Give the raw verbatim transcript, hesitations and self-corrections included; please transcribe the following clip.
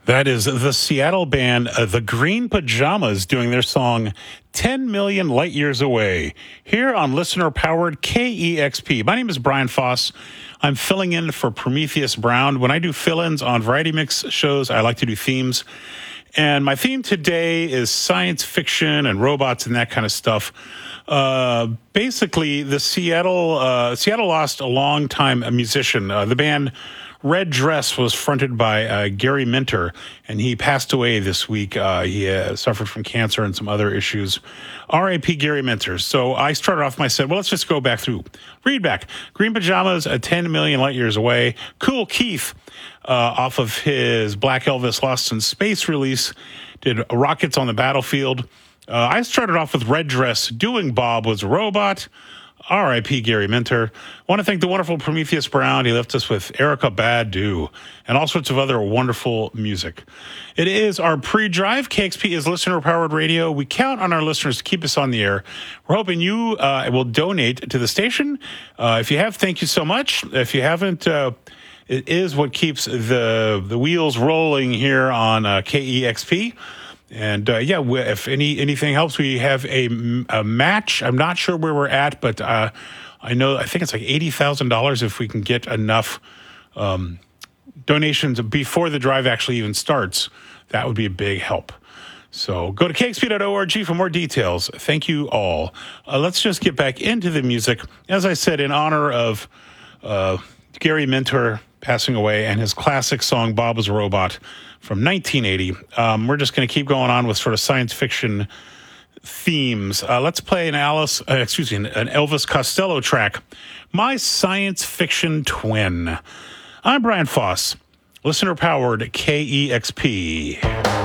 That is the Seattle band uh, The Green Pajamas doing their song ten million Light Years Away here on listener-powered K E X P. My name is Brian Foss. I'm filling in for Prometheus Brown. When I do fill-ins on Variety Mix shows, I like to do themes. And my theme today is science fiction and robots and that kind of stuff. Uh, basically, the Seattle uh, Seattle lost a long-time musician. Uh, the band Red Dress was fronted by uh, Gary Minter, and he passed away this week. Uh, he uh, suffered from cancer and some other issues. R I P Gary Minter. So I started off my set. Well, let's just go back through. Read back. Green Pajamas, a ten million Light Years Away. Kool Keith, uh, off of his Black Elvis Lost in Space release, did Rockets on the Battlefield. Uh, I started off with Red Dress, doing Bob Was a Robot. R I P Gary Minter. I want to thank the wonderful Prometheus Brown. He left us with Erykah Badu and all sorts of other wonderful music. It is our pre-drive. K X P is listener-powered radio. We count on our listeners to keep us on the air. We're hoping you uh, will donate to the station. Uh, if you have, thank you so much. If you haven't, uh, it is what keeps the the wheels rolling here on uh, K E X P. And, uh, yeah, if any anything helps, we have a, a match. I'm not sure where we're at, but uh, I know, I think it's like eighty thousand dollars if we can get enough um, donations before the drive actually even starts. That would be a big help. So go to K X P dot org for more details. Thank you all. Uh, let's just get back into the music. As I said, in honor of uh, Gary Minter passing away and his classic song, Bob Was a Robot, from nineteen eighty. Um, we're just going to keep going on with sort of science fiction themes. Uh, let's play an Alice, uh, excuse me, an Elvis Costello track, My Science Fiction Twin. I'm Brian Foss, listener-powered K E X P.